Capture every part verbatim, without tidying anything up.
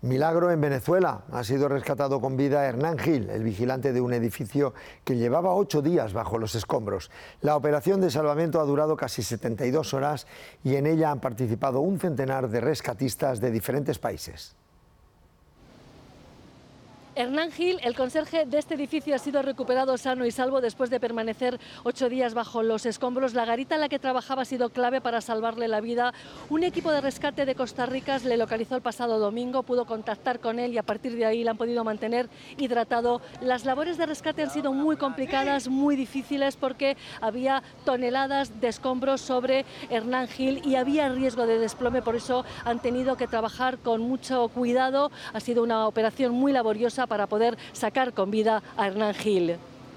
Milagro en Venezuela. Ha sido rescatado con vida Hernán Gil, el vigilante de un edificio que llevaba ocho días bajo los escombros. La operación de salvamento ha durado casi setenta y dos horas y en ella han participado un centenar de rescatistas de diferentes países. Hernán Gil, el conserje de este edificio, ha sido recuperado sano y salvo después de permanecer ocho días bajo los escombros. La garita en la que trabajaba ha sido clave para salvarle la vida. Un equipo de rescate de Costa Rica le localizó el pasado domingo, pudo contactar con él y a partir de ahí le han podido mantener hidratado. Las labores de rescate han sido muy complicadas, muy difíciles, porque había toneladas de escombros sobre Hernán Gil y había riesgo de desplome, por eso han tenido que trabajar con mucho cuidado. Ha sido una operación muy laboriosa para poder sacar con vida a Hernán Gil.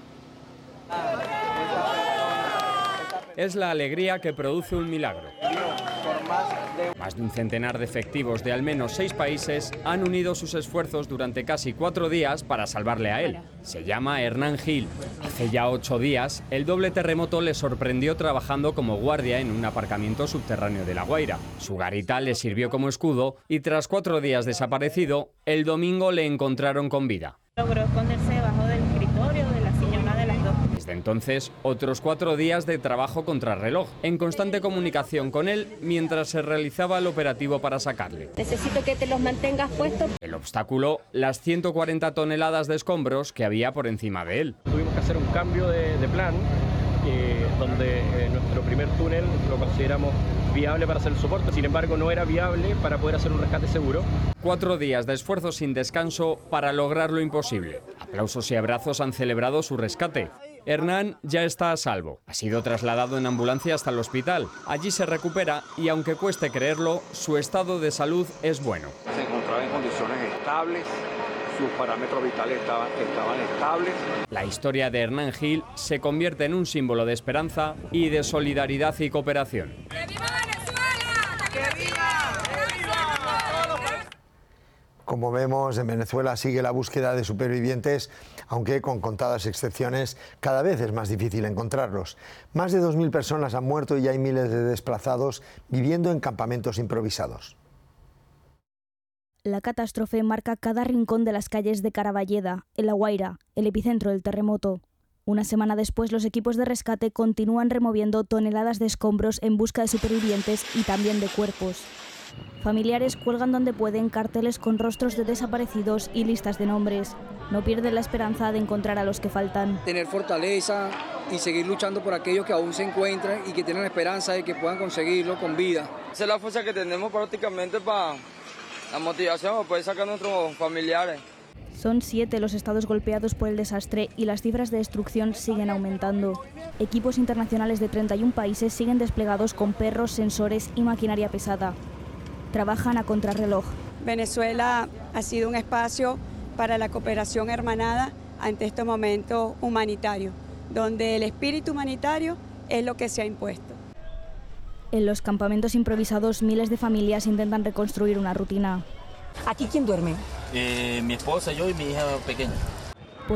Es la alegría que produce un milagro. Más de un centenar de efectivos de al menos seis países han unido sus esfuerzos durante casi cuatro días para salvarle a él. Se llama Hernán Gil. Hace ya ocho días, el doble terremoto le sorprendió trabajando como guardia en un aparcamiento subterráneo de La Guaira. Su garita le sirvió como escudo y tras cuatro días desaparecido, el domingo le encontraron con vida. Logró esconderse debajo del escritorio de la sillona de las dos. Desde entonces, otros cuatro días de trabajo contrarreloj, en constante comunicación con él mientras se realizaba el operativo para sacarle. Necesito que te los mantengas puestos. El obstáculo, las ciento cuarenta toneladas de escombros que había por encima de él. Tuvimos que hacer un cambio de, de plan, eh, donde eh, nuestro primer túnel lo consideramos viable para hacer el soporte, sin embargo no era viable para poder hacer un rescate seguro. Cuatro días de esfuerzo sin descanso para lograr lo imposible. Aplausos y abrazos han celebrado su rescate. Hernán ya está a salvo. Ha sido trasladado en ambulancia hasta el hospital. Allí se recupera y, aunque cueste creerlo, su estado de salud es bueno. Se encontraba en condiciones estables, sus parámetros vitales estaban, estaban estables. La historia de Hernán Gil se convierte en un símbolo de esperanza y de solidaridad y cooperación. ¡Que viva Venezuela! ¡Que viva! Como vemos, en Venezuela sigue la búsqueda de supervivientes, aunque con contadas excepciones cada vez es más difícil encontrarlos. Más de dos mil personas han muerto y hay miles de desplazados viviendo en campamentos improvisados. La catástrofe marca cada rincón de las calles de Caraballeda, en La Guaira, el epicentro del terremoto. Una semana después, los equipos de rescate continúan removiendo toneladas de escombros en busca de supervivientes y también de cuerpos. Familiares cuelgan donde pueden carteles con rostros de desaparecidos y listas de nombres. No pierden la esperanza de encontrar a los que faltan. Tener fortaleza y seguir luchando por aquellos que aún se encuentran y que tienen la esperanza de que puedan conseguirlo con vida. Esa es la fuerza que tenemos prácticamente para la motivación para poder sacar a nuestros familiares. Son siete los estados golpeados por el desastre y las cifras de destrucción siguen aumentando. Equipos internacionales de treinta y un países siguen desplegados con perros, sensores y maquinaria pesada. Trabajan a contrarreloj. Venezuela ha sido un espacio para la cooperación hermanada ante estos momentos humanitarios, donde el espíritu humanitario es lo que se ha impuesto. En los campamentos improvisados, miles de familias intentan reconstruir una rutina. ¿Aquí quién duerme? Eh, mi esposa, yo y mi hija pequeña.